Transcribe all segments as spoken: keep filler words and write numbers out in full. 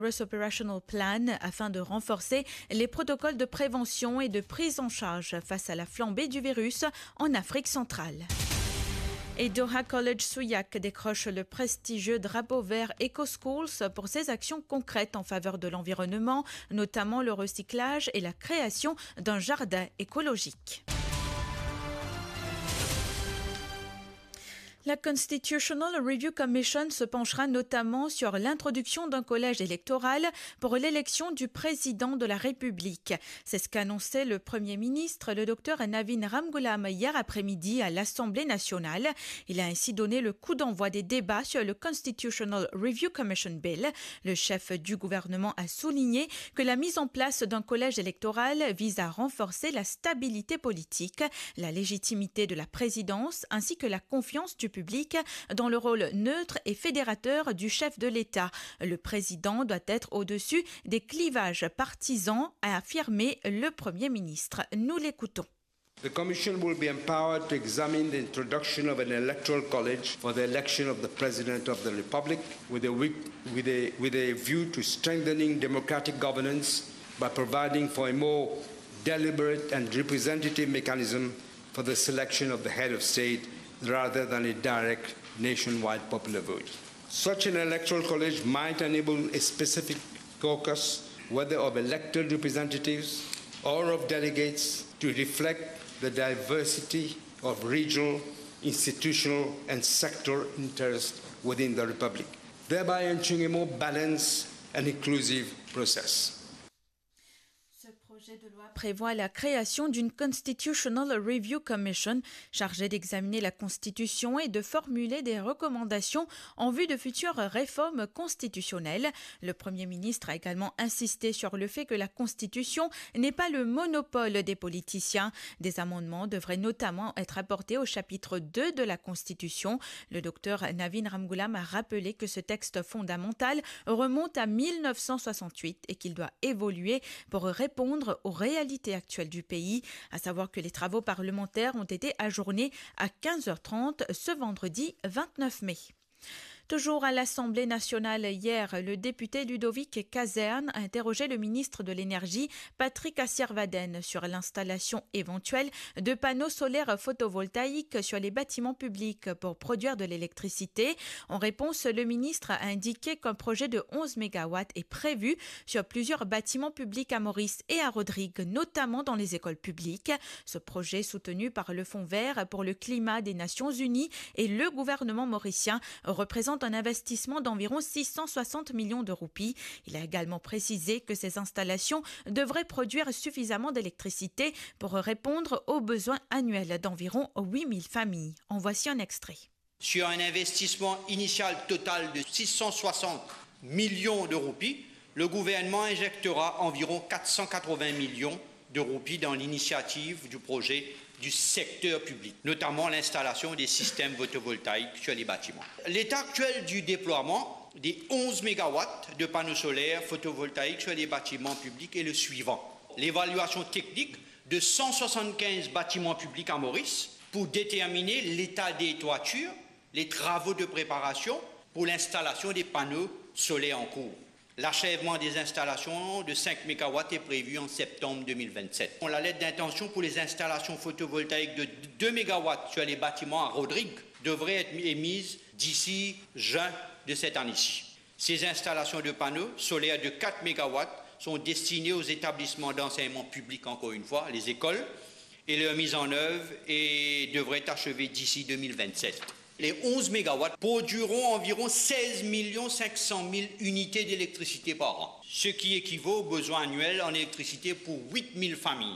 Operational Plan afin de renforcer les protocoles de prévention et de prise en charge face à la flambée du virus en Afrique centrale. Et Doha College Souillac décroche le prestigieux drapeau vert EcoSchools pour ses actions concrètes en faveur de l'environnement, notamment le recyclage et la création d'un jardin écologique. La Constitutional Review Commission se penchera notamment sur l'introduction d'un collège électoral pour l'élection du président de la République. C'est ce qu'annonçait le Premier ministre, le docteur Navin Ramgoolam, hier après-midi à l'Assemblée nationale. Il a ainsi donné le coup d'envoi des débats sur le Constitutional Review Commission Bill. Le chef du gouvernement a souligné que la mise en place d'un collège électoral vise à renforcer la stabilité politique, la légitimité de la présidence ainsi que la confiance du public dans le rôle neutre et fédérateur du chef de l'État. Le président doit être au-dessus des clivages partisans, a affirmé le Premier ministre. Nous l'écoutons. The Commission will be empowered to examine the introduction of an electoral college for the election of the President of the Republic with a, with a, with a view to strengthening democratic governance by providing for a more deliberate and representative mechanism for the selection of the head of state rather than a direct nationwide popular vote. Such an electoral college might enable a specific caucus, whether of elected representatives or of delegates, to reflect the diversity of regional, institutional, and sector interests within the Republic, thereby ensuring a more balanced and inclusive process. Le projet de loi prévoit la création d'une Constitutional Review Commission chargée d'examiner la Constitution et de formuler des recommandations en vue de futures réformes constitutionnelles. Le Premier ministre a également insisté sur le fait que la Constitution n'est pas le monopole des politiciens. Des amendements devraient notamment être apportés au chapitre deux de la Constitution. Le docteur Navin Ramgoolam a rappelé que ce texte fondamental remonte à mille neuf cent soixante-huit et qu'il doit évoluer pour répondre aux réalités actuelles du pays, à savoir que les travaux parlementaires ont été ajournés à quinze heures trente ce vendredi vingt-neuf mai. Toujours à l'Assemblée nationale hier, le député Ludovic Caserne a interrogé le ministre de l'Énergie, Patrick Assierwaden, sur l'installation éventuelle de panneaux solaires photovoltaïques sur les bâtiments publics pour produire de l'électricité. En réponse, le ministre a indiqué qu'un projet de onze mégawatts est prévu sur plusieurs bâtiments publics à Maurice et à Rodrigue, notamment dans les écoles publiques. Ce projet, soutenu par le Fonds vert pour le climat des Nations unies et le gouvernement mauricien, représente un investissement d'environ six cent soixante millions de roupies. Il a également précisé que ces installations devraient produire suffisamment d'électricité pour répondre aux besoins annuels d'environ huit mille familles. En voici un extrait. Sur un investissement initial total de six cent soixante millions de roupies, le gouvernement injectera environ quatre cent quatre-vingts millions de roupies dans l'initiative du projet du secteur public, notamment l'installation des systèmes photovoltaïques sur les bâtiments. L'état actuel du déploiement des onze mégawatts de panneaux solaires photovoltaïques sur les bâtiments publics est le suivant. L'évaluation technique de cent soixante-quinze bâtiments publics à Maurice pour déterminer l'état des toitures, les travaux de préparation pour l'installation des panneaux solaires en cours. L'achèvement des installations de cinq mégawatts est prévu en septembre deux mille vingt-sept. La lettre d'intention pour les installations photovoltaïques de deux mégawatts sur les bâtiments à Rodrigue devrait être émise d'ici juin de cette année-ci. Ces installations de panneaux solaires de quatre mégawatts sont destinées aux établissements d'enseignement public, encore une fois, les écoles, et leur mise en œuvre et devrait être achevée d'ici deux mille vingt-sept. Les onze mégawatts produiront environ seize millions cinq cent mille unités d'électricité par an, ce qui équivaut aux besoins annuels en électricité pour huit mille familles.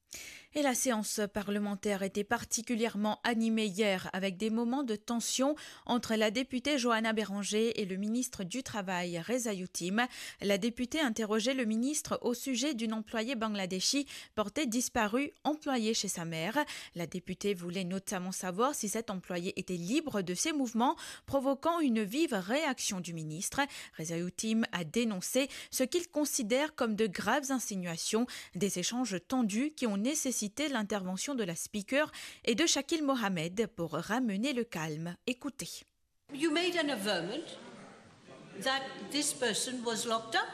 Et la séance parlementaire était particulièrement animée hier avec des moments de tension entre la députée Johanna Béranger et le ministre du Travail, Reza Youtim. La députée interrogeait le ministre au sujet d'une employée bangladeshi portée disparue, employée chez sa mère. La députée voulait notamment savoir si cette employée était libre de ses mouvements, provoquant une vive réaction du ministre. Reza Youtim a dénoncé ce qu'il considère comme de graves insinuations, des échanges tendus qui ont nécessité l'intervention de la speaker et de Shakil Mohamed pour ramener le calme. Écoutez. You made an averment that this person was locked up.